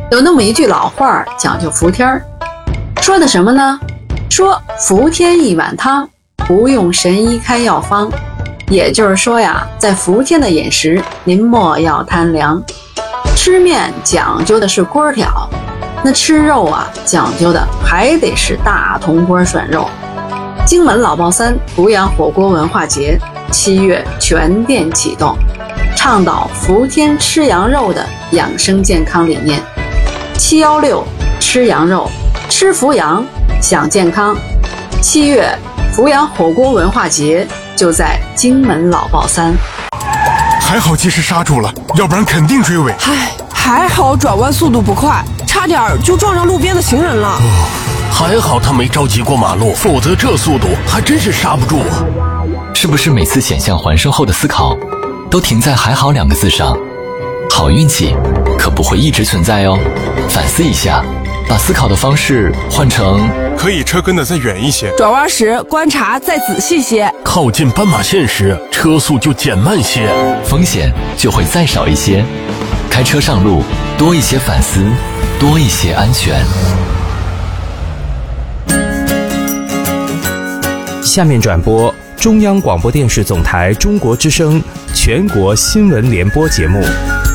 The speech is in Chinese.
有那么一句老话讲究服天儿，说的什么呢？说服天一碗汤，不用神医开药方。也就是说呀，在伏天的饮食，您莫要贪凉。吃面讲究的是锅挑，那吃肉啊，讲究的还得是大铜锅涮肉。荆门老爆三阜阳火锅文化节7月全店启动，倡导伏天吃羊肉的养生健康理念。716吃羊肉，吃伏阳，享健康。7月阜阳火锅文化节就在荆门老爆三。 还好及时刹住了，要不然肯定追尾。 还好转弯速度不快，差点就撞上路边的行人了。 还好他没着急过马路，否则这速度还真是刹不住啊。 是不是每次险象环生后的思考都停在还好2个字上？好运气可不会一直存在哦，反思一下，把思考的方式换成可以车跟得再远一些， 转弯时观察再仔细些， 靠近斑马线时车速就减慢些， 风险就会再少一些。开车上路多一些反思，多一些安全。 下面转播中央广播电视总台中国之声全国新闻联播节目。